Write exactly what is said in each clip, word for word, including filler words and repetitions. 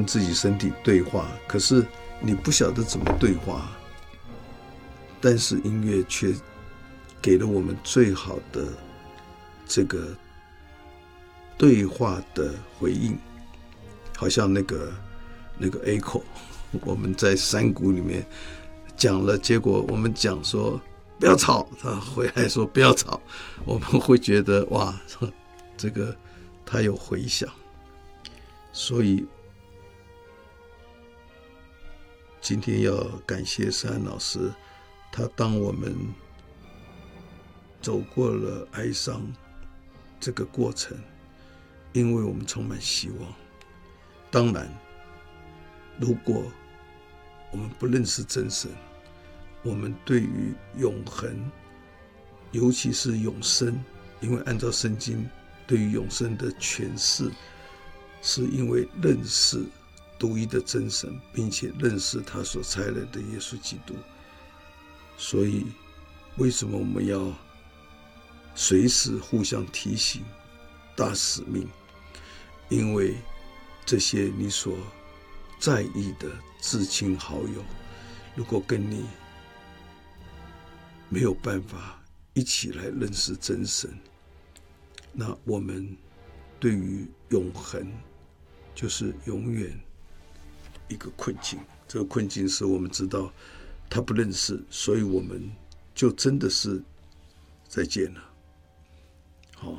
跟自己身体对话，可是你不晓得怎么对话，但是音乐却给了我们最好的这个对话的回应，好像那个那个 echo， 我们在山谷里面讲了，结果我们讲说不要吵，他回来说不要吵，我们会觉得哇，这个他有回响。所以今天要感谢山安老师，他当我们走过了哀伤这个过程，因为我们充满希望。当然如果我们不认识真神，我们对于永恒，尤其是永生，因为按照圣经对于永生的诠释，是因为认识独一的真神，并且认识他所差来的耶稣基督。所以为什么我们要随时互相提醒大使命？因为这些你所在意的至亲好友，如果跟你没有办法一起来认识真神，那我们对于永恒就是永远一个困境。这个困境是我们知道他不认识，所以我们就真的是再见了。哦，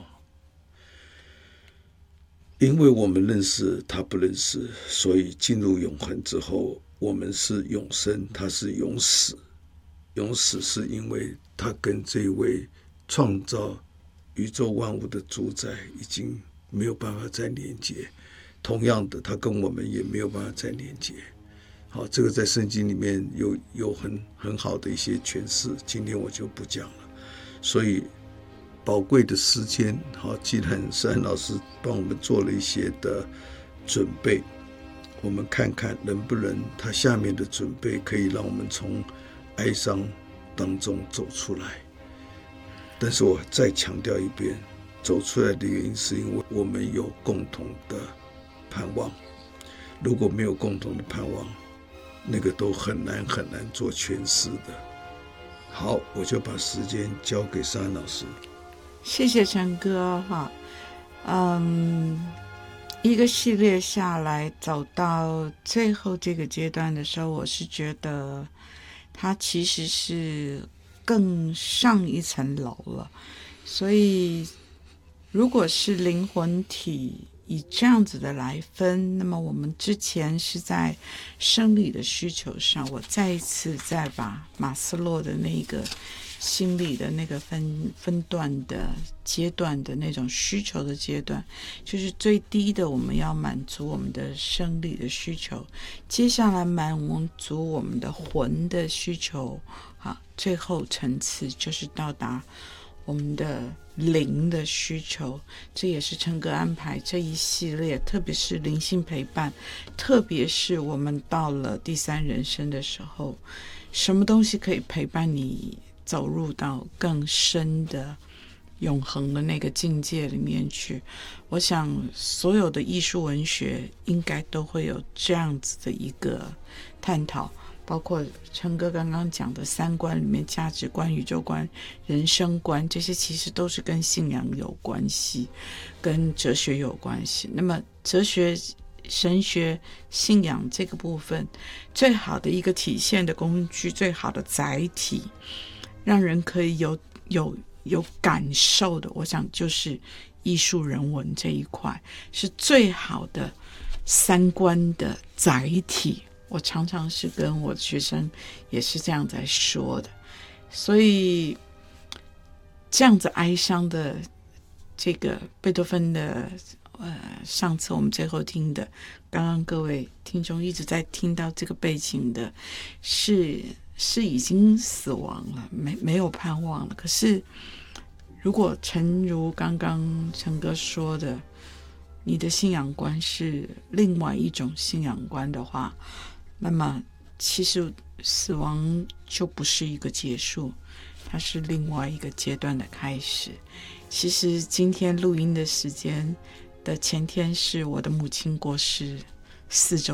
因为我们认识他不认识，所以进入永恒之后，我们是永生，他是永死。永死是因为他跟这位创造宇宙万物的主宰已经没有办法再连接，同样的他跟我们也没有办法再连接。好，这个在圣经里面有有很很好的一些诠释，今天我就不讲了。所以宝贵的时间，好，既然山安老师帮我们做了一些的准备，我们看看能不能他下面的准备可以让我们从哀伤当中走出来。但是我再强调一遍，走出来的原因是因为我们有共同的盼望，如果没有共同的盼望，那个都很难很难做诠释的。好，我就把时间交给山安老师。 谢谢陈哥哈，嗯，一个系列下来走到最后这个阶段的时候，我是觉得它其实是更上一层楼了。所以如果是灵魂体以这样子的来分，那么我们之前是在生理的需求上，我再一次再把马斯洛的那个心理的那个分分段的阶段的那种需求的阶段，就是最低的我们要满足我们的生理的需求，接下来满足我们的魂的需求，好，最后层次就是到达我们的灵的需求。这也是陈哥安排这一系列，特别是灵性陪伴，特别是我们到了第三人生的时候，什么东西可以陪伴你走入到更深的永恒的那个境界里面去。我想所有的艺术文学应该都会有这样子的一个探讨，包括陈哥刚刚讲的三观里面，价值观、宇宙观、人生观，这些其实都是跟信仰有关系，跟哲学有关系。那么哲学、神学、信仰这个部分，最好的一个体现的工具，最好的载体，让人可以有有有感受的，我想就是艺术人文这一块是最好的三观的载体。我常常是跟我的学生也是这样在说的。所以这样子哀伤的这个贝多芬的呃，上次我们最后听的，刚刚各位听众一直在听到这个背景的是是已经死亡了，没没有盼望了。可是如果诚如刚刚陈哥说的，你的信仰观是另外一种信仰观的话，那么其实死亡就不是一个结束，它是另外一个阶段的开始。其实今天录音的时间的前天是我的母亲过世四周